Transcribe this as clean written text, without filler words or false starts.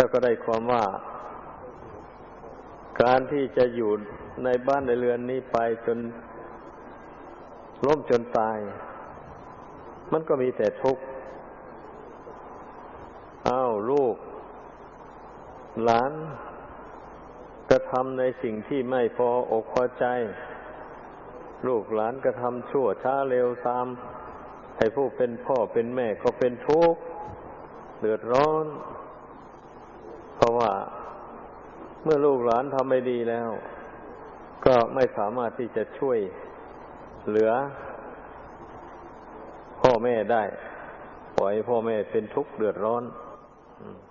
แล้วก็ได้ความว่าการที่จะอยู่ในบ้านในเรือนนี้ไปจนล้มจนตายมันก็มีแต่ทุกข์ลูกหลานกระทำในสิ่งที่ไม่พออกพอใจลูกหลานกระทำชั่วช้าเร็วตามให้ผู้เป็นพ่อเป็นแม่ก็เป็นทุกข์เดือดร้อนเพราะว่าเมื่อลูกหลานทำไม่ดีแล้วก็ไม่สามารถที่จะช่วยเหลือพ่อแม่ได้ปล่อยพ่อแม่เป็นทุกข์เดือดร้อน